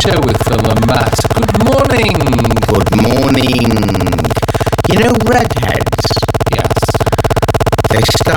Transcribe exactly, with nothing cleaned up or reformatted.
Show with Phil and Matt. Good morning. Good morning. You know redheads? Yes. They start